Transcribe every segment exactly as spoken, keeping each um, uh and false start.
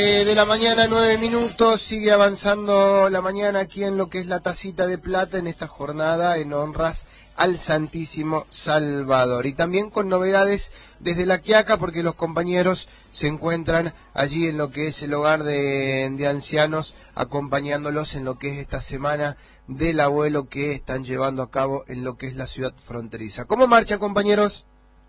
Eh, de la mañana, nueve minutos, sigue avanzando la mañana aquí en lo que es la tacita de plata en esta jornada en honras al Santísimo Salvador. Y también con novedades desde La Quiaca, porque los compañeros se encuentran allí en lo que es el hogar de, de ancianos, acompañándolos en lo que es esta semana del abuelo que están llevando a cabo en lo que es la ciudad fronteriza. ¿Cómo marcha, compañeros?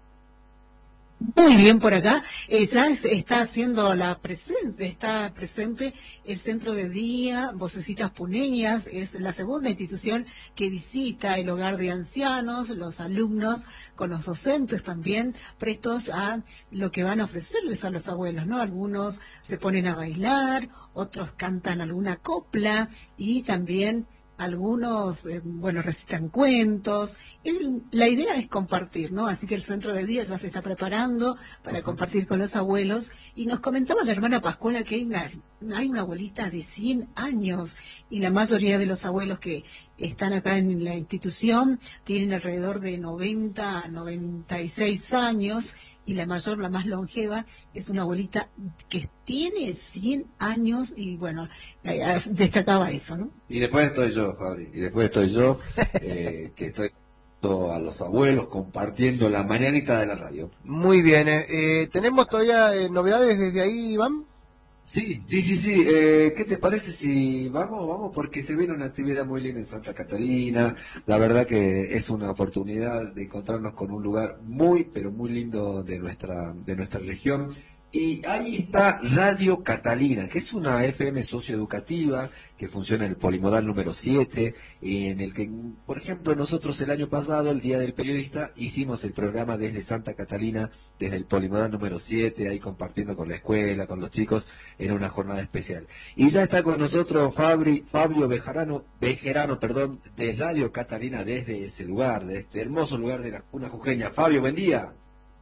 Muy bien por acá. Eh, ya es- está haciendo la presencia, está presente el Centro de Día Vocecitas Puneñas. Es la segunda institución que visita el hogar de ancianos, los alumnos con los docentes también prestos a lo que van a ofrecerles a los abuelos, ¿no? Algunos se ponen a bailar, otros cantan alguna copla y también algunos, eh, bueno, recitan cuentos. El- la idea es compartir, ¿no? Así que el centro de día ya se está preparando para compartir con los abuelos. Y nos comentaba la hermana Pascuala que hay una, hay una abuelita de cien años y la mayoría de los abuelos que están acá en la institución tienen alrededor de noventa, noventa y seis años. Y la mayor, la más longeva, es una abuelita que tiene cien años y bueno, eh, as- destacaba eso, ¿no? Y después estoy yo, Fabri, y después estoy yo, eh, que estoy a los abuelos compartiendo la mañanita de la radio. Muy bien, eh, eh, ¿tenemos todavía eh, novedades desde ahí, Iván? Sí, sí, sí, sí. Eh, ¿qué te parece si vamos, vamos? Porque se viene una actividad muy linda en Santa Catarina. La verdad que es una oportunidad de encontrarnos con un lugar muy, pero muy lindo de nuestra, de nuestra región. Y ahí está Radio Catalina, que es una F M socioeducativa que funciona en el Polimodal número siete, en el que, por ejemplo, nosotros el año pasado, el Día del Periodista, hicimos el programa desde Santa Catalina, desde el Polimodal número siete, ahí compartiendo con la escuela, con los chicos, en una jornada especial. Y ya está con nosotros Fabri, Fabio Bejarano, Bejerano, perdón, de Radio Catalina desde ese lugar, de este hermoso lugar de la Cuna Jujeña. Fabio, buen día.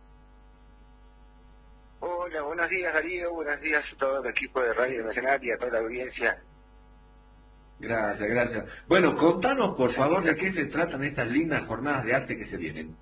Hola, buenos días Darío, buenos días a todo el equipo de Radio Nacional y a toda la audiencia. Gracias, gracias. Bueno, contanos por favor de qué se tratan estas lindas jornadas de arte que se vienen.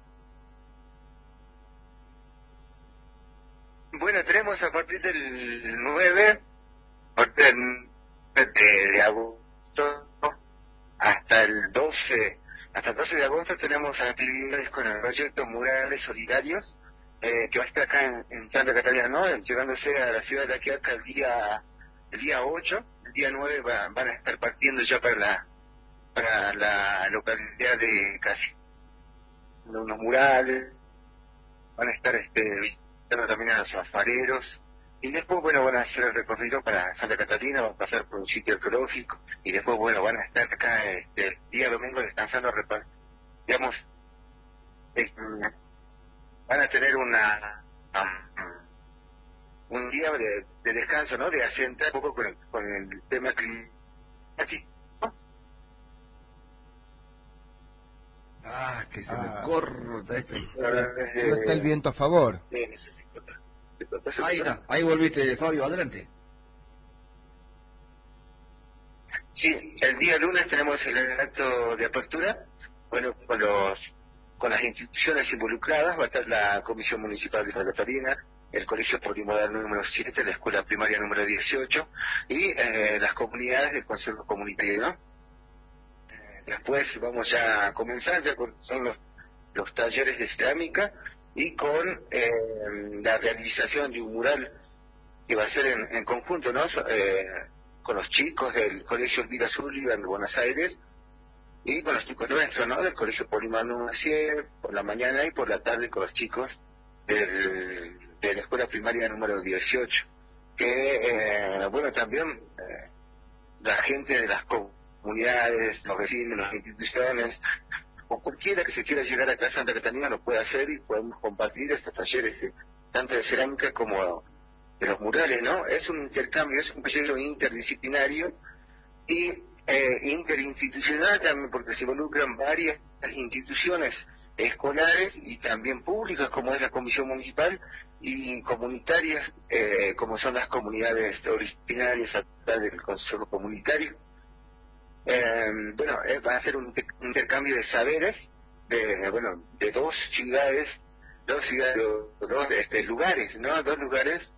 Bueno, tenemos a partir del nueve de, de agosto hasta el doce, hasta el doce de agosto tenemos actividades con el proyecto Murales Solidarios, eh, que va a estar acá en, en Santa Catalina, ¿no? Llevándose a la ciudad de La Quiaca el día, el día ocho, el día nueve va, van a estar partiendo ya para la, para la localidad de Casi, de unos murales, van a estar este, visitando también a los alfareros, y después, bueno, van a hacer el recorrido para Santa Catarina, van a pasar por un sitio arqueológico, y después, bueno, van a estar acá este, el día domingo descansando, repa- digamos, eh, van a tener una um, un día de, de descanso, ¿no? De asentar un poco con el, con el tema climático. Ah, que se Ah. me corta esto. No está el viento a favor. Eh, necesito- Ahí está, ahí volviste, Fabio, adelante. Sí, el día lunes tenemos el acto de apertura, bueno, con los con las instituciones involucradas, va a estar la Comisión Municipal de Santa Catarina, el Colegio Polimodal número siete, la Escuela Primaria número dieciocho, y eh, las comunidades del Consejo Comunitario, ¿no? Eh, después vamos ya a comenzar, ya con, son los, los talleres de cerámica, y con eh, la realización de un mural que va a ser en, en conjunto, ¿no? Eh, con los chicos del Colegio Elvira Sullivan de Buenos Aires y con los chicos nuestros, ¿no? Del Colegio Polimodal número siete, por la mañana y por la tarde con los chicos del, de la Escuela Primaria número dieciocho. Que, eh, bueno, también eh, la gente de las comunidades, los vecinos, las instituciones, o cualquiera que se quiera llegar acá a Santa Catarina lo puede hacer y podemos compartir estos talleres, eh, tanto de cerámica como de los murales, ¿no? Es un intercambio, es un proyecto interdisciplinario y eh, interinstitucional también, porque se involucran varias instituciones escolares y también públicas, como es la Comisión Municipal, y comunitarias, eh, como son las comunidades originarias a través del Consejo Comunitario. Eh, bueno, eh, va a ser un intercambio de saberes de, bueno, de dos ciudades, dos ciudades, dos este, lugares, ¿no? Dos lugares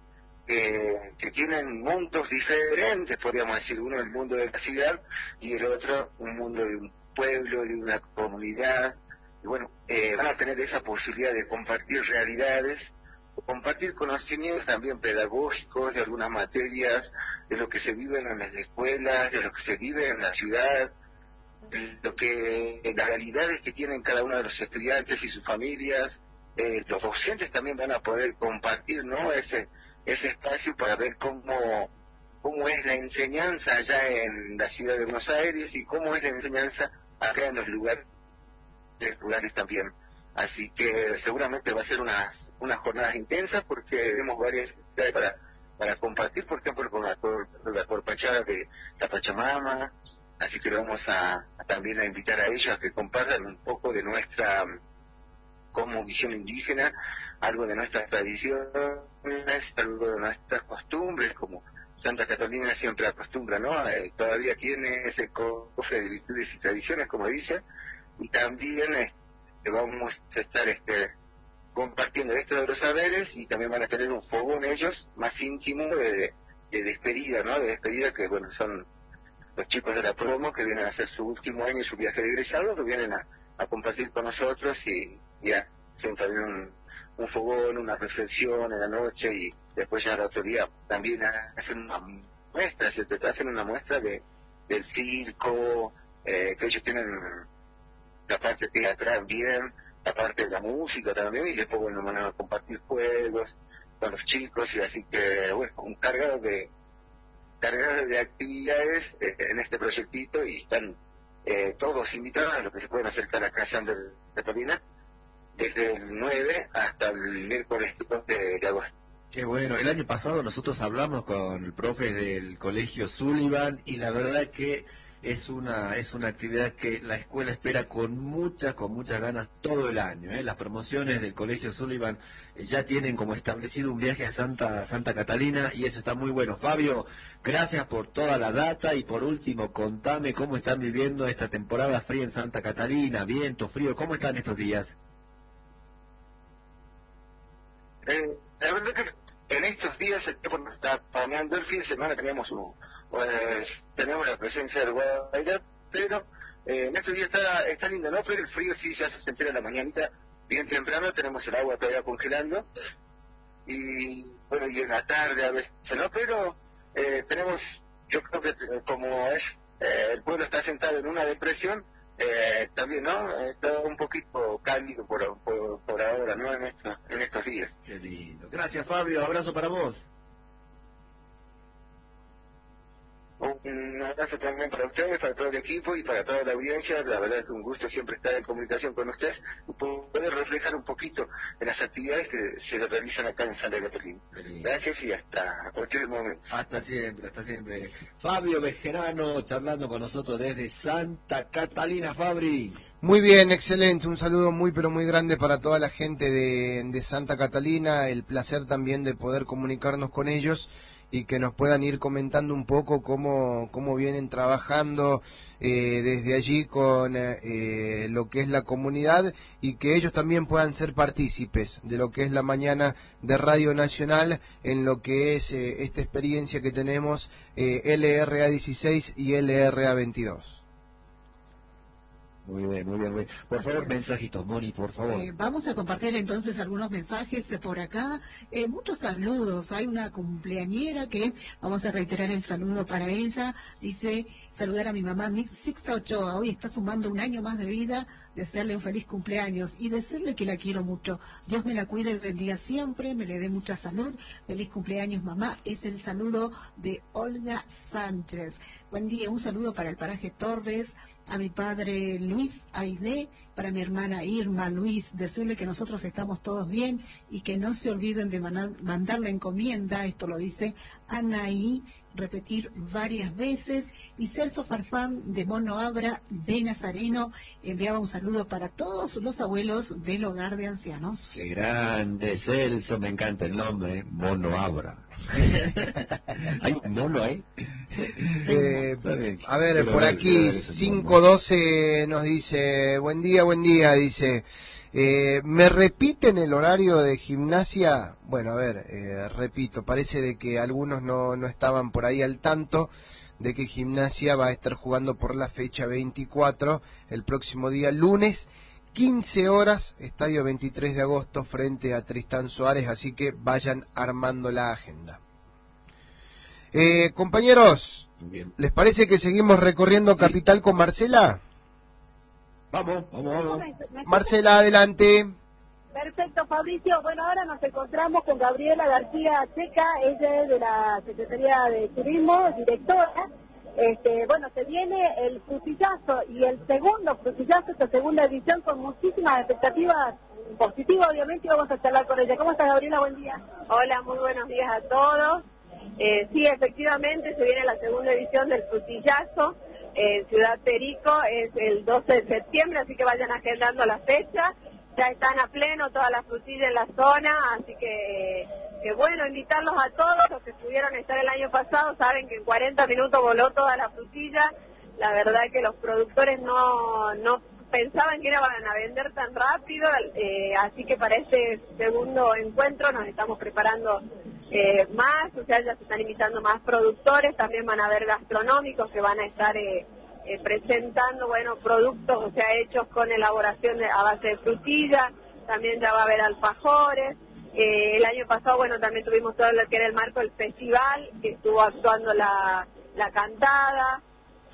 que, que tienen mundos diferentes, podríamos decir, uno el mundo de la ciudad y el otro un mundo de un pueblo, de una comunidad, y bueno, eh, van a tener esa posibilidad de compartir realidades, compartir conocimientos también pedagógicos de algunas materias, de lo que se vive en las escuelas, de lo que se vive en la ciudad, de lo que las realidades que tienen cada uno de los estudiantes y sus familias. Eh, los docentes también van a poder compartir, ¿no?, ese ese espacio para ver cómo cómo es la enseñanza allá en la ciudad de Buenos Aires y cómo es la enseñanza acá en los lugares, lugares también. Así que seguramente va a ser unas unas jornadas intensas porque tenemos varias actividades para para compartir, por ejemplo, con la, con la corpachada de la Pachamama. Así que vamos a, a también a invitar a ellos a que compartan un poco de nuestra como visión indígena, algo de nuestras tradiciones, algo de nuestras costumbres, como Santa Catalina siempre acostumbra, ¿no? Eh, todavía tiene ese cofre de virtudes y tradiciones, como dice, y también este, vamos a estar este, compartiendo esto de los saberes, y también van a tener un fogón ellos más íntimo de, de despedida, ¿no? De despedida, que bueno, son los chicos de la promo que vienen a hacer su último año, su viaje de egresado, que vienen a, a compartir con nosotros y ya hacen también un, un fogón, una reflexión en la noche, y después ya la otro día también hacen una muestra, ¿cierto? Hacen una muestra de del circo, eh, que ellos tienen la parte teatral bien, la parte de la música también, y después bueno, van a compartir juegos con los chicos, y así que bueno, un cargado de cargado de actividades eh, en este proyectito, y están eh, todos invitados a los que se pueden acercar acá a Santa Catalina desde el nueve hasta el miércoles dos de, de agosto. Qué bueno, el año pasado nosotros hablamos con el profe del Colegio Sullivan y la verdad que es una es una actividad que la escuela espera con muchas, con muchas ganas todo el año, ¿eh? Las promociones del Colegio Sullivan ya tienen como establecido un viaje a Santa Santa Catalina y eso está muy bueno. Fabio, gracias por toda la data y por último, contame cómo están viviendo esta temporada fría en Santa Catalina, viento, frío, ¿cómo están estos días? Eh, la verdad que en estos días el tiempo nos está paneando. El fin de semana teníamos un, pues, tenemos la presencia del Guairá, pero eh, en estos días está, está lindo, ¿no? Pero el frío sí se hace sentir en la mañanita, bien temprano, tenemos el agua todavía congelando, y bueno, y en la tarde a veces, ¿no? Pero eh, tenemos, yo creo que eh, como es, eh, el pueblo está sentado en una depresión, Eh, también, ¿no? Está un poquito cálido por, por, por ahora, ¿no? En, esto, en estos días. Qué lindo. Gracias, Fabio. Abrazo para vos. Un abrazo también para ustedes, para todo el equipo y para toda la audiencia. La verdad es que un gusto siempre estar en comunicación con ustedes y poder reflejar un poquito en las actividades que se realizan acá en Santa Catalina. Gracias y hasta cualquier momento. Hasta siempre, hasta siempre. Fabio Bejerano charlando con nosotros desde Santa Catalina, Fabri. Muy bien, excelente. Un saludo muy pero muy grande para toda la gente de, de Santa Catalina. El placer también de poder comunicarnos con ellos y que nos puedan ir comentando un poco cómo, cómo vienen trabajando eh, desde allí con eh, lo que es la comunidad y que ellos también puedan ser partícipes de lo que es la mañana de Radio Nacional en lo que es eh, esta experiencia que tenemos eh, L R A dieciséis y L R A veintidós. Muy bien, muy bien, muy bien. Por favor, mensajitos, Moni, por favor. Eh, vamos a compartir entonces algunos mensajes por acá. Eh, muchos saludos. Hay una cumpleañera que vamos a reiterar el saludo para ella. Dice, saludar a mi mamá, Sixa Ochoa. Hoy está sumando un año más de vida. Desearle un feliz cumpleaños y decirle que la quiero mucho. Dios me la cuide y bendiga siempre, me le dé mucha salud. Feliz cumpleaños, mamá. Es el saludo de Olga Sánchez. Buen día, un saludo para el paraje Torres, a mi padre Luis Aide, para mi hermana Irma Luis, decirle que nosotros estamos todos bien y que no se olviden de mandar la encomienda, esto lo dice Anaí, repetir varias veces, y Celso Farfán de Mono Abra de Nazareno enviaba un saludo para todos los abuelos del hogar de ancianos. Qué grande, Celso, me encanta el nombre, Mono Abra. ¿Hay un mono ahí? Eh, a ver, por aquí cinco doce nos dice, buen día, buen día, dice, Eh, ¿Me repiten el horario de gimnasia? Bueno, a ver, eh, repito, parece de que algunos no, no estaban por ahí al tanto de que Gimnasia va a estar jugando por la fecha veinticuatro, el próximo día lunes, quince horas, estadio veintitrés de agosto, frente a Tristán Suárez, así que vayan armando la agenda. Eh, compañeros, Bien. ¿les parece que seguimos recorriendo Sí. Capital con Marcela? Vamos, vamos, vamos. Marcela, adelante. Perfecto, Fabricio. Bueno, ahora nos encontramos con Gabriela García Checa, ella es de la Secretaría de Turismo, directora. Este, bueno, se viene el frutillazo y el segundo frutillazo, esta segunda edición, con muchísimas expectativas positivas, obviamente, y vamos a charlar con ella. ¿Cómo estás, Gabriela? Buen día. Hola, muy buenos días a todos. Eh, sí, efectivamente, se viene la segunda edición del frutillazo en Ciudad Perico, es el doce de septiembre, así que vayan agendando la fecha. Ya están a pleno todas las frutillas en la zona, así que, que bueno, invitarlos a todos los que pudieron estar el año pasado, saben que en cuarenta minutos voló toda la frutilla. La verdad que los productores no, no pensaban que iban a vender tan rápido, eh, así que para este segundo encuentro nos estamos preparando eh, más, o sea, ya se están invitando más productores, también van a haber gastronómicos que van a estar eh, eh, presentando, bueno, productos, o sea, hechos con elaboración de, a base de frutilla, también ya va a haber alfajores. Eh, el año pasado, bueno, también tuvimos todo lo que era el marco del festival, que estuvo actuando la, la cantada.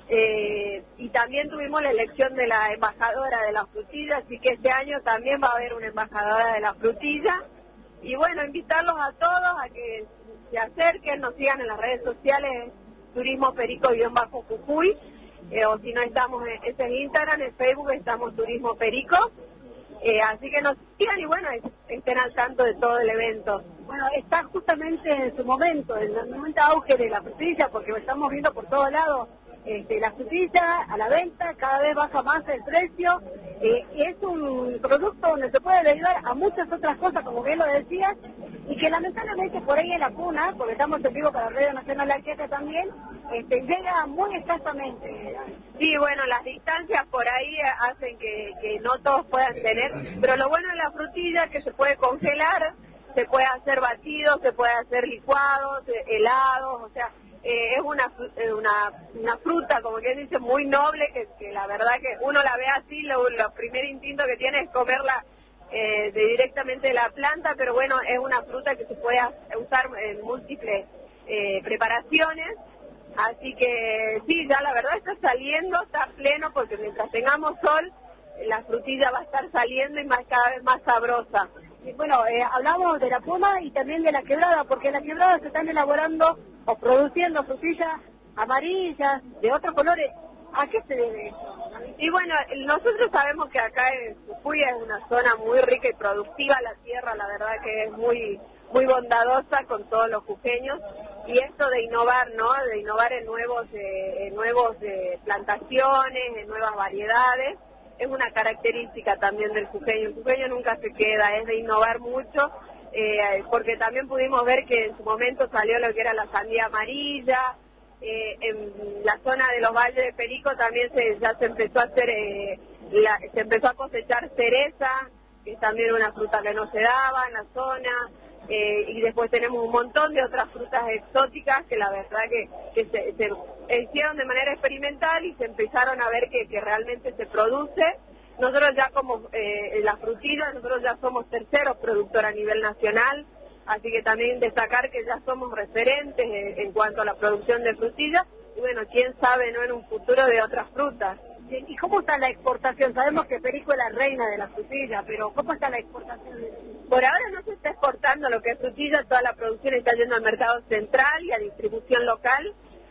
Eh, y también tuvimos la elección de la embajadora de la frutilla, así que este año también va a haber una embajadora de la frutilla. Y bueno, invitarlos a todos a que se acerquen, nos sigan en las redes sociales, Turismo Perico-Jujuy, eh, o si no estamos en, es en Instagram, en Facebook estamos Turismo Perico. Eh, así que nos sigan y bueno, estén al tanto de todo el evento. Bueno, está justamente en su momento, en el momento auge de la frutilla, porque lo estamos viendo por todos lados. Este, la frutilla a la venta, cada vez baja más el precio, eh, es un producto donde se puede derivar a muchas otras cosas, como bien lo decías, y que lamentablemente por ahí en la cuna, porque estamos en vivo para Radio Nacional La Quieta también, este, llega muy escasamente. Sí, bueno, las distancias por ahí hacen que, que no todos puedan tener, pero lo bueno de la frutilla es que se puede congelar, se puede hacer batidos, se puede hacer licuados, helados, o sea, Eh, es una, una una fruta, como quien dice, muy noble, que, que la verdad que uno la ve así, lo, lo primer instinto que tiene es comerla eh, de directamente de la planta, pero bueno, es una fruta que se puede usar en múltiples eh, preparaciones, así que sí, ya la verdad está saliendo, está pleno, porque mientras tengamos sol, la frutilla va a estar saliendo y más cada vez más sabrosa. Y bueno, eh, hablamos de la puma y también de la quebrada, porque en la quebrada se están elaborando o produciendo frutillas amarillas, de otros colores. ¿A qué se debe eso? Y bueno, nosotros sabemos que acá en Jujuy es una zona muy rica y productiva, la tierra la verdad que es muy muy bondadosa con todos los jujeños, y esto de innovar, ¿no? De innovar en nuevos, eh, en nuevos eh, plantaciones, en nuevas variedades, es una característica también del jujeño. El jujeño nunca se queda, es de innovar mucho, eh, porque también pudimos ver que en su momento salió lo que era la sandía amarilla, eh, en la zona de los valles de Perico también se, ya se empezó a hacer, eh, la, se empezó a cosechar cereza, que es también una fruta que no se daba en la zona, eh, y después tenemos un montón de otras frutas exóticas que la verdad que, que se, se hicieron de manera experimental y se empezaron a ver que, que realmente se produce. Nosotros ya como eh, la frutilla, nosotros ya somos terceros productor a nivel nacional, así que también destacar que ya somos referentes en, en cuanto a la producción de frutilla, y bueno, quién sabe, ¿no?, en un futuro de otras frutas. ¿Y cómo está la exportación? Sabemos que Perico es la reina de la frutilla, pero ¿cómo está la exportación? Por ahora no se está exportando lo que es frutilla, toda la producción está yendo al mercado central y a distribución local,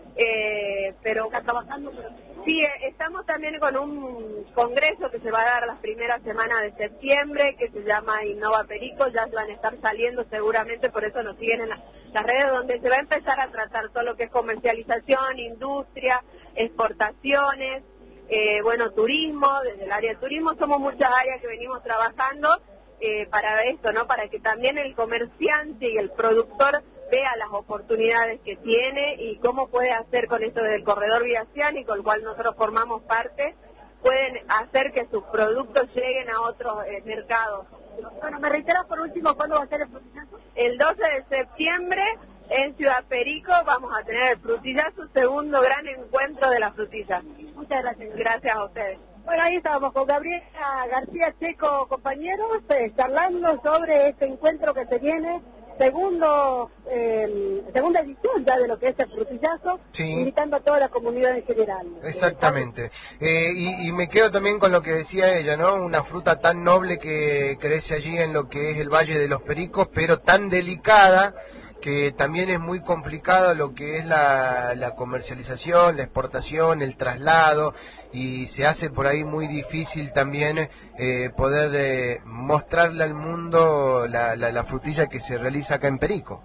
eh, pero ¿Está trabajando? Pero... sí, eh, estamos también con un congreso que se va a dar las primeras semanas de septiembre, que se llama Innova Perico, ya van a estar saliendo seguramente, por eso nos siguen en la, las redes, donde se va a empezar a tratar todo lo que es comercialización, industria, exportaciones, eh, bueno, turismo. Desde el área de turismo somos muchas áreas que venimos trabajando eh, para esto, ¿no? Para que también el comerciante y el productor vea las oportunidades que tiene y cómo puede hacer con esto del corredor viaciánico, el cual nosotros formamos parte, pueden hacer que sus productos lleguen a otros eh, mercados. Bueno, ¿me reiteras por último cuándo va a ser el frutillazo? El doce de septiembre en Ciudad Perico vamos a tener el frutillazo, segundo gran encuentro de la frutilla. Muchas gracias. Gracias a ustedes. Bueno, ahí estábamos con Gabriela García Checo, compañeros, eh, charlando sobre este encuentro que se viene, segundo eh, segunda edición ya de lo que es el frutillazo, sí, invitando a toda la comunidad en general. Exactamente. Eh, y, y me quedo también con lo que decía ella, ¿no? Una fruta tan noble que crece allí en lo que es el Valle de los Pericos, pero tan delicada que también es muy complicado lo que es la, la comercialización, la exportación, el traslado, y se hace por ahí muy difícil también eh, poder eh, mostrarle al mundo la, la, la frutilla que se realiza acá en Perico.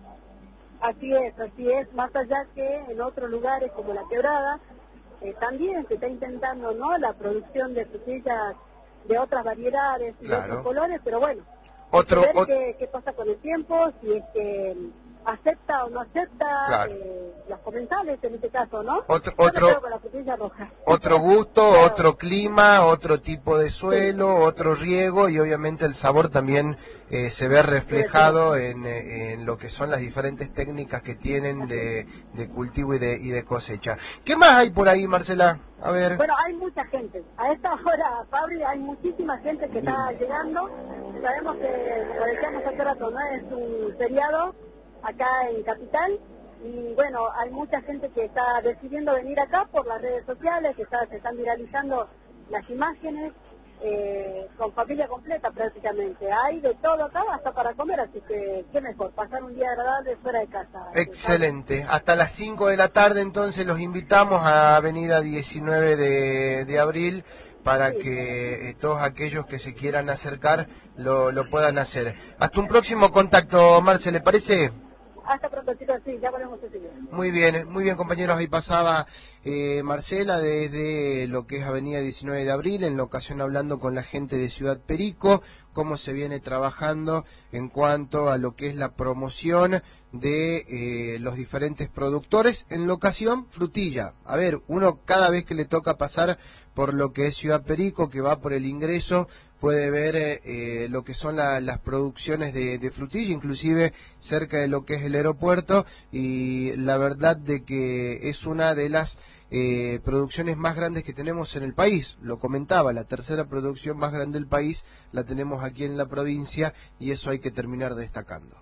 Así es, así es, más allá que en otros lugares como La Quebrada, eh, también se está intentando, ¿no?, la producción de frutillas de otras variedades y Claro. de otros colores, pero bueno, Otro, ver ot- qué, qué pasa con el tiempo, si es que acepta o no acepta Claro. eh, los comensales en este caso, ¿no? Otro- Yo me otro- quedo con la frutilla roja. Otro gusto, Claro. otro clima, otro tipo de suelo, otro riego, y obviamente el sabor también eh, se ve reflejado en, eh, en lo que son las diferentes técnicas que tienen de, de cultivo y de, y de cosecha. ¿Qué más hay por ahí, Marcela? A ver. Bueno, hay mucha gente. A esta hora, Fabri, hay muchísima gente que está llegando. Sabemos que, como decíamos hace rato, ¿no?, es un feriado acá en Capital. Y bueno, hay mucha gente que está decidiendo venir acá por las redes sociales, que está, se están viralizando las imágenes, eh, con familia completa prácticamente. Hay de todo acá, hasta para comer, así que qué mejor, pasar un día agradable fuera de casa. Excelente. Hasta las cinco de la tarde entonces los invitamos a Avenida diecinueve de, de abril para Sí. que eh, todos aquellos que se quieran acercar lo, lo puedan hacer. Hasta un próximo contacto, Marce, ¿le parece? Hasta pronto, chicos, sí, ya volvemos a seguir. Muy bien, muy bien, compañeros. Ahí pasaba eh, Marcela desde lo que es Avenida diecinueve de abril, en la ocasión hablando con la gente de Ciudad Perico, cómo se viene trabajando en cuanto a lo que es la promoción de eh, los diferentes productores. En la ocasión, frutilla. A ver, uno cada vez que le toca pasar por lo que es Ciudad Perico, que va por el ingreso, puede ver eh, eh, lo que son la, las producciones de, de frutilla, inclusive cerca de lo que es el aeropuerto, y la verdad de que es una de las eh, producciones más grandes que tenemos en el país. Lo comentaba, la tercera producción más grande del país la tenemos aquí en la provincia, y eso hay que terminar destacando.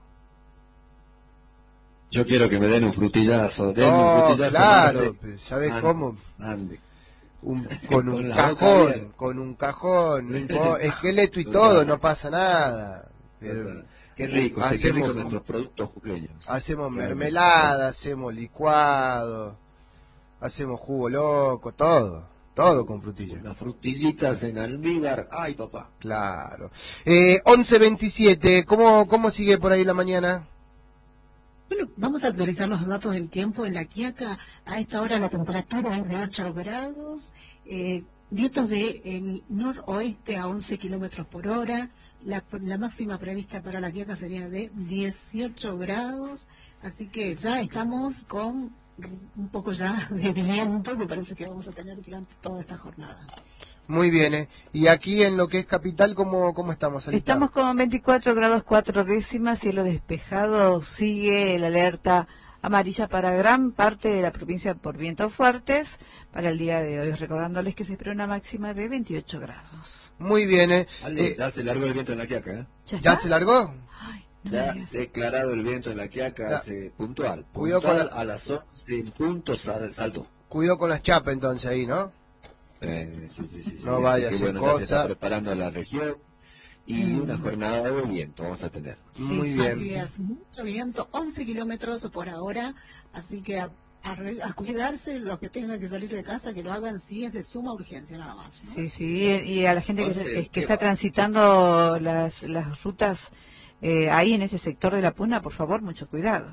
Yo quiero que me den un frutillazo, denme No, un frutillazo. claro, Marce. ¿sabes Ande, cómo? ande. Un, con un Con la boca cajón, abierta. con un cajón, no importa, esqueleto y todo, no pasa nada. Pero Qué rico, che, qué hacemos- rico nuestros productos jujeños. hacemos Qué mermelada, hacemos licuado, hacemos jugo loco, todo, todo con frutilla. Unas frutillitas en almíbar. Ay, papá. Claro. Eh, once veintisiete, ¿cómo, ¿cómo sigue por ahí la mañana? Bueno, vamos a actualizar los datos del tiempo en La Quiaca. A esta hora la temperatura es de ocho grados, eh, vientos del noroeste a once kilómetros por hora. La, la máxima prevista para La Quiaca sería de dieciocho grados, así que ya estamos con un poco ya de viento, me parece que vamos a tener durante toda esta jornada. Muy bien, ¿eh? Y aquí en lo que es capital, ¿cómo, cómo estamos? Alita? Estamos con veinticuatro grados cuatro décimas, cielo despejado, sigue la alerta amarilla para gran parte de la provincia por vientos fuertes para el día de hoy, recordándoles que se espera una máxima de veintiocho grados. Muy bien, ¿eh? Ale, Eh, ya se largó el viento en la Quiaca, ¿eh? ¿Ya, ¿Ya está? se largó? Ay, no Ya me digas. declarado el viento en la Quiaca Ya. hace puntual. Cuidado Puntual con la- a las once en punto sal- saltó. Cuidó con las chapas entonces ahí, ¿no? Eh, sí, sí, sí, sí. No Así vaya a que, ser bueno, ya se está cosa. preparando la región y una jornada de viento vamos a tener. Muy Sí, bien. así es, mucho viento, once kilómetros por ahora, así que a, a re- a cuidarse los que tengan que salir de casa, que lo hagan si es de suma urgencia nada más, ¿no? Sí, sí, y, y a la gente que, Once, que- que ¿qué está va? transitando las, las rutas eh, ahí en ese sector de la Puna, por favor, mucho cuidado.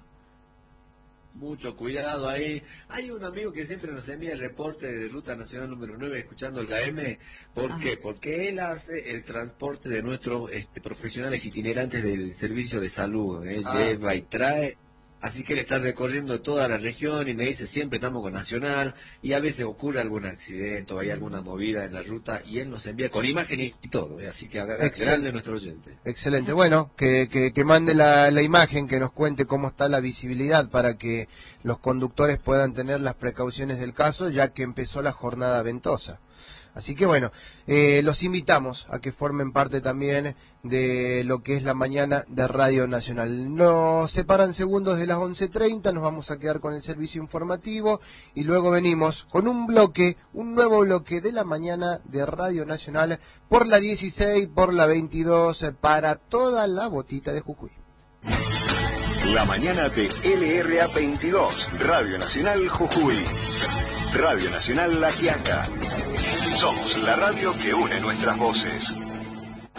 Mucho cuidado ahí. Hay un amigo que siempre nos envía el reporte de Ruta Nacional número nueve escuchando el K M. ¿Por Ah. qué? Porque él hace el transporte de nuestros este, profesionales itinerantes del servicio de salud. Él Ah. lleva y trae Así que él está recorriendo toda la región y me dice, siempre estamos con Nacional, y a veces ocurre algún accidente o hay alguna movida en la ruta, y él nos envía con imagen y, y todo. ¿eh? Así que haga grande nuestro oyente. Excelente. Bueno, que, que, que mande la, la imagen, que nos cuente cómo está la visibilidad para que los conductores puedan tener las precauciones del caso, ya que empezó la jornada ventosa. Así que bueno, eh, los invitamos a que formen parte también de lo que es la mañana de Radio Nacional. Nos separan segundos de las once treinta, nos vamos a quedar con el servicio informativo y luego venimos con un bloque, un nuevo bloque de la mañana de Radio Nacional por la dieciséis, por la veintidós, para toda la botita de Jujuy. La mañana de L R A veintidós, Radio Nacional Jujuy. Radio Nacional La Quiaca. Somos la radio que une nuestras voces.